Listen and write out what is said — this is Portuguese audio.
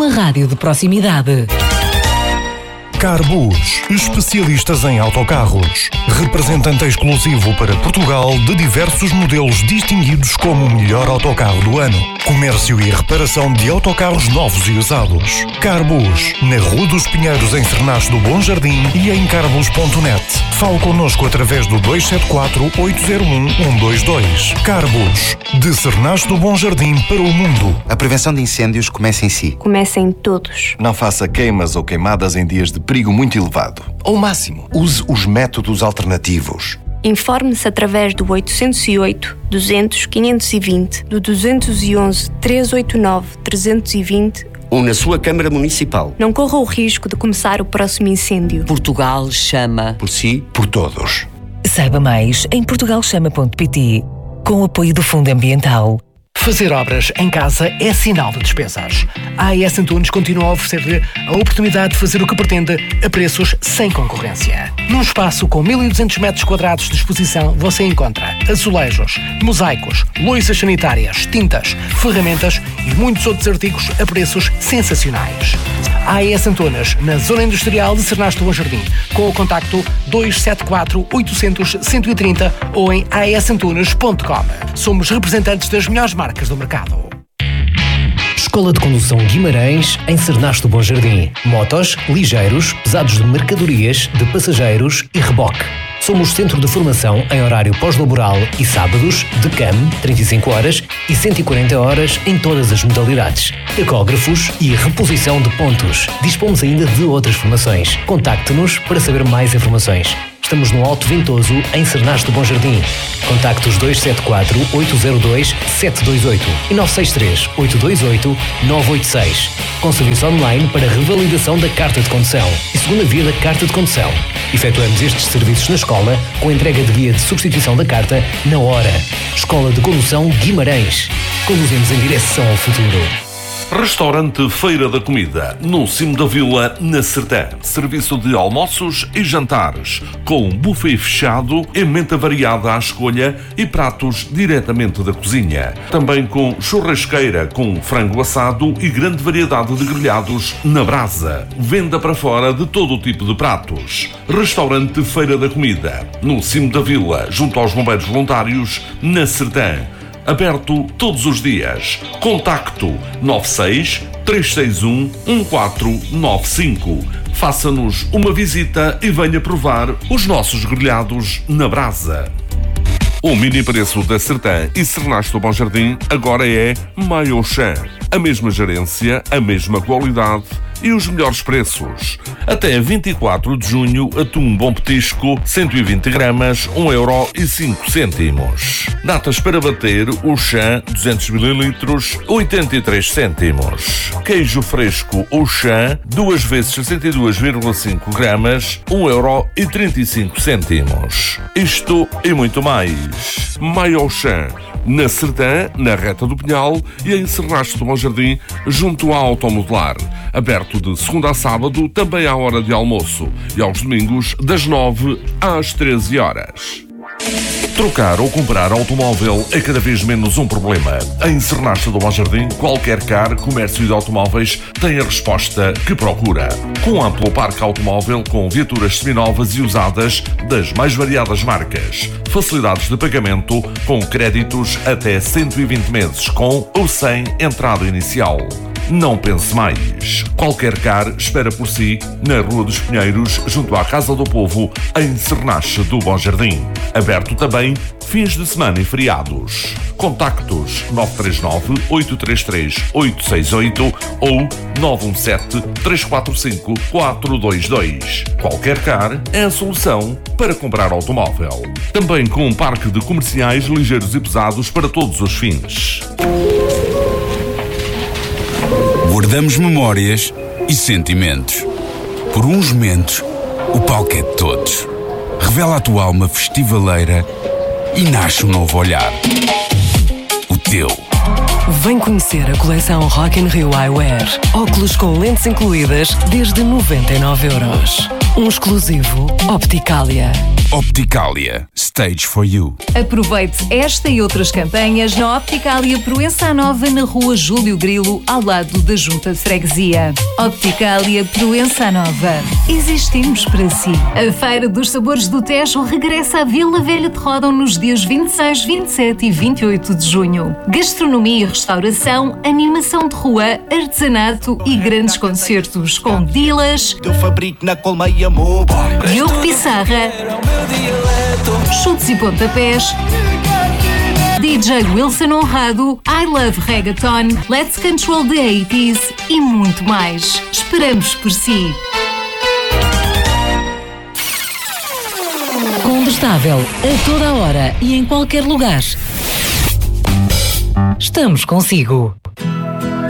uma rádio de proximidade. Carbus, especialistas em autocarros. Representante exclusivo para Portugal de diversos modelos distinguidos como o melhor autocarro do ano. Comércio e reparação de autocarros novos e usados. Carbus, na Rua dos Pinheiros, em Cernache do Bom Jardim e em carbus.net. Fale connosco através do 274-801-122. Carbus, de Cernache do Bom Jardim para o mundo. A prevenção de incêndios começa em si. Começa em todos. Não faça queimas ou queimadas em dias de perigo muito elevado. Ao máximo, use os métodos alternativos. Informe-se através do 808 200 520, do 211 389 320 ou na sua Câmara Municipal. Não corra o risco de começar o próximo incêndio. Portugal chama. Por si, por todos. Saiba mais em portugalchama.pt, com o apoio do Fundo Ambiental. Fazer obras em casa é sinal de despesas. A AES Antunes continua a oferecer-lhe a oportunidade de fazer o que pretende a preços sem concorrência. Num espaço com 1.200 metros quadrados de exposição, você encontra azulejos, mosaicos, louças sanitárias, tintas, ferramentas e muitos outros artigos a preços sensacionais. A AES Antunes, na Zona Industrial de Cernache do Bom Jardim, com o contacto 274-800-130 ou em aesantunes.com. Somos representantes das melhores marcas do mercado. Escola de Condução Guimarães, em Cernache do Bom Jardim. Motos, ligeiros, pesados de mercadorias, de passageiros e reboque. Somos centro de formação em horário pós-laboral e sábados, de CAM, 35 horas e 140 horas em todas as modalidades. Tacógrafos e reposição de pontos. Dispomos ainda de outras formações. Contacte-nos para saber mais informações. Estamos no Alto Ventoso, em Cernache do Bom Jardim. Contactos 274-802-728 e 963-828-986. Com serviço online para revalidação da carta de condução e segunda via da carta de condução. Efetuamos estes serviços na escola com entrega de guia de substituição da carta na hora. Escola de Condução Guimarães. Conduzimos em direção ao futuro. Restaurante Feira da Comida, no cimo da vila, na Sertã. Serviço de almoços e jantares, com buffet fechado, emenda variada à escolha e pratos diretamente da cozinha. Também com churrasqueira, com frango assado e grande variedade de grelhados na brasa. Venda para fora de todo o tipo de pratos. Restaurante Feira da Comida, no cimo da vila, junto aos bombeiros voluntários, na Sertã. Aberto todos os dias. Contacto 96 361 1495. Faça-nos uma visita e venha provar os nossos grelhados na brasa. O mini preço da Sertã e Cernache do Bom Jardim agora é Maiochan. A mesma gerência, a mesma qualidade e os melhores preços. Até 24 de junho, atum bom petisco, 120 gramas, 1,05€. Datas para bater, o chã, 200 ml, 83 cêntimos. Queijo fresco ou chã, 2 vezes 62,5 gramas, 1,35€. Isto e muito mais. Maiochan, na Sertã, na Reta do Pinhal e em Cernache do Bom Jardim, junto à Automodelar. Aberto de segunda a sábado, também à hora de almoço, e aos domingos, das 9 às 13 horas. Trocar ou comprar automóvel é cada vez menos um problema. Em Cernache do Bom Jardim, qualquer car, comércio de automóveis tem a resposta que procura. Com amplo parque automóvel, com viaturas seminovas e usadas das mais variadas marcas. Facilidades de pagamento com créditos até 120 meses, com ou sem entrada inicial. Não pense mais. Qualquer car espera por si na Rua dos Pinheiros, junto à Casa do Povo, em Cernache do Bom Jardim. Aberto também fins de semana e feriados. Contactos 939-833-868 ou 917-345-422. Qualquer car é a solução para comprar automóvel. Também com um parque de comerciais ligeiros e pesados para todos os fins. Guardamos memórias e sentimentos. Por uns momentos, o palco é de todos. Revela a tua alma festivaleira e nasce um novo olhar. O teu. Vem conhecer a coleção Rock in Rio Eyewear. Óculos com lentes incluídas desde 99€. Um exclusivo Opticalia. Opticalia. Stage for you. Aproveite esta e outras campanhas na Opticalia Proença Nova, na rua Júlio Grilo, ao lado da Junta de Freguesia. Opticalia Proença Nova. Existimos para si. A Feira dos Sabores do Tejo regressa à Vila Velha de Ródão nos dias 26, 27 e 28 de junho. Gastronomia e restauração, animação de rua, artesanato e grandes concertos com Dilas, Diogo Pissarra, chutes e pontapés, DJ Wilson Honrado, I Love Reggaeton, Let's Control the 80s e muito mais. Esperamos por si. Combustável a toda hora e em qualquer lugar. Estamos consigo.